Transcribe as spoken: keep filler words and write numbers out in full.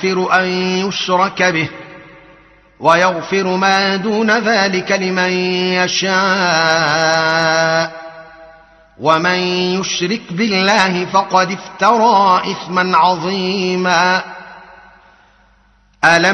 يغفر أن يشرك به ويغفر ما دون ذلك لمن يشاء ومن يشرك بالله فقد افترى إثما عظيما. ألم